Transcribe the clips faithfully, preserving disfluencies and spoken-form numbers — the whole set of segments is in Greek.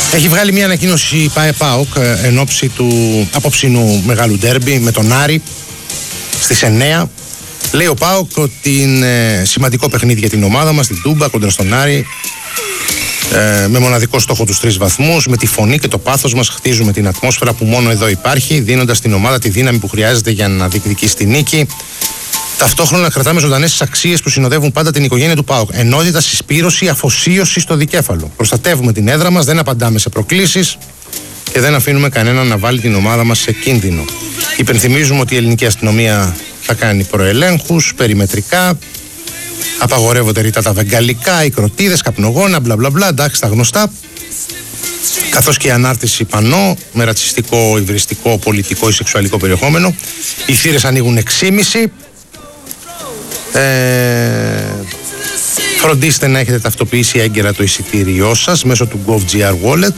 Έχει βγάλει μια ανακοίνωση η ΠΑΕ-ΠΑΟΚ εν ώψη του απόψινου μεγάλου ντέρμπι με τον Άρη στις εννέα. Λέει ο ΠΑΟΚ ότι είναι σημαντικό παιχνίδι για την ομάδα μας στην Τούμπα κοντρα στον Άρη, ε, με μοναδικό στόχο τους τρεις βαθμούς. Με τη φωνή και το πάθος μας χτίζουμε την ατμόσφαιρα που μόνο εδώ υπάρχει, δίνοντας στην ομάδα τη δύναμη που χρειάζεται για να διεκδικήσει τη νίκη. Ταυτόχρονα κρατάμε ζωντανές τις αξίες που συνοδεύουν πάντα την οικογένεια του ΠΑΟΚ. Ενότητα, συσπήρωση, αφοσίωση στο δικέφαλο. Προστατεύουμε την έδρα μας, δεν απαντάμε σε προκλήσεις και δεν αφήνουμε κανέναν να βάλει την ομάδα μας σε κίνδυνο. Υπενθυμίζουμε ότι η ελληνική αστυνομία θα κάνει προελέγχους, περιμετρικά, απαγορεύονται ρητά τα βεγγαλικά, οι κροτίδες, καπνογόνα, μπλα μπλα μπλα, εντάξει, τα γνωστά. Καθώς και η ανάρτηση πανό με ρατσιστικό, υβριστικό, πολιτικό ή σεξουαλικό περιεχόμενο. Οι θύρες ανοίγουν έξι και μισή. Ε, φροντίστε να έχετε ταυτοποιήσει έγκαιρα το εισιτήριό σας μέσω του GovGR Wallet,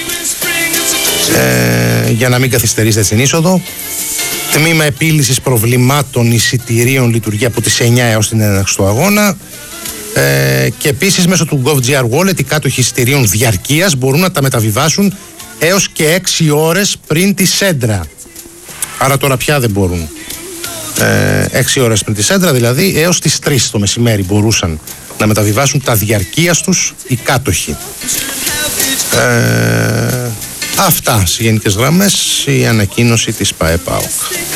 ε, για να μην καθυστερήσετε στην είσοδο. Τμήμα επίλυσης προβλημάτων εισιτηρίων λειτουργεί από τις εννιά έως την έναρξη του αγώνα, ε, και επίσης μέσω του GovGR Wallet οι κάτοχοι εισιτηρίων διαρκείας μπορούν να τα μεταβιβάσουν έως και έξι ώρες πριν τη σέντρα. Άρα τώρα πια δεν μπορούν. έξι ώρες πριν τη σέντρα, δηλαδή έως τις τρεις το μεσημέρι μπορούσαν να μεταβιβάσουν τα διαρκείας τους οι κάτοχοι. Ε, αυτά σε γενικές γραμμές η ανακοίνωση της ΠΑΕ-ΠΑΟΚ.